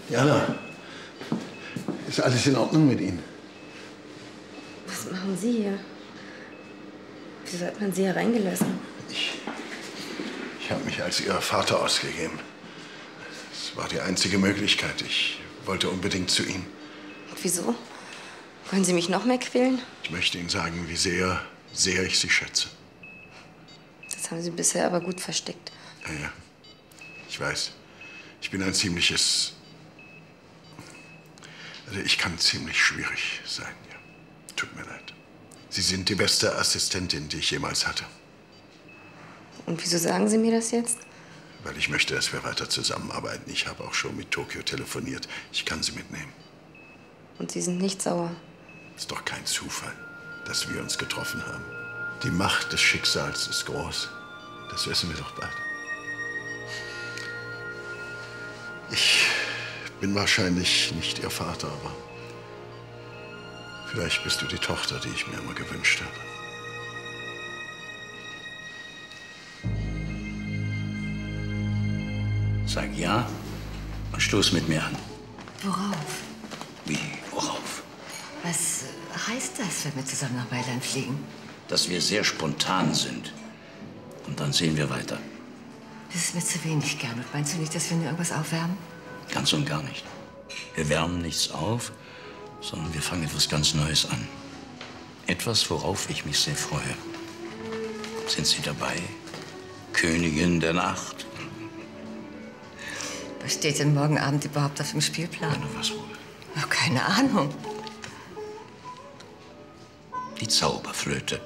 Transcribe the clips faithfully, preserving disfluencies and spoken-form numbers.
Jana, ist alles in Ordnung mit Ihnen? Was machen Sie hier? Wieso hat man Sie hier reingelassen? Ich, ich habe mich als Ihr Vater ausgegeben. Es war die einzige Möglichkeit. Ich wollte unbedingt zu Ihnen. Und wieso? Wollen Sie mich noch mehr quälen? Ich möchte Ihnen sagen, wie sehr, sehr ich Sie schätze. Das haben Sie bisher aber gut versteckt. Ja, ja. Ich weiß. Ich bin ein ziemliches... Also ich kann ziemlich schwierig sein, ja. Tut mir leid. Sie sind die beste Assistentin, die ich jemals hatte. Und wieso sagen Sie mir das jetzt? Weil ich möchte, dass wir weiter zusammenarbeiten. Ich habe auch schon mit Tokio telefoniert. Ich kann Sie mitnehmen. Und Sie sind nicht sauer? Ist doch kein Zufall, dass wir uns getroffen haben. Die Macht des Schicksals ist groß. Das wissen wir doch bald. Ich bin wahrscheinlich nicht Ihr Vater, aber vielleicht bist du die Tochter, die ich mir immer gewünscht habe. Sag ja und stoß mit mir an. Worauf? Wie, worauf? Was heißt das, wenn wir zusammen nach Mailand fliegen? Dass wir sehr spontan sind. Und dann sehen wir weiter. Das ist mir zu wenig, Gernot. Meinst du nicht, dass wir nur irgendwas aufwärmen? Ganz und gar nicht. Wir wärmen nichts auf, sondern wir fangen etwas ganz Neues an. Etwas, worauf ich mich sehr freue. Sind Sie dabei? Königin der Nacht? Was steht denn morgen Abend überhaupt auf dem Spielplan? Ja, na, was wohl? Noch keine Ahnung. Die Zauberflöte.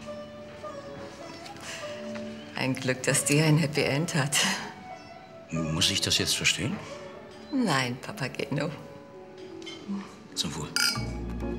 Ein Glück, dass die ein Happy End hat. Muss ich das jetzt verstehen? Nein, Papageno. Zum Wohl.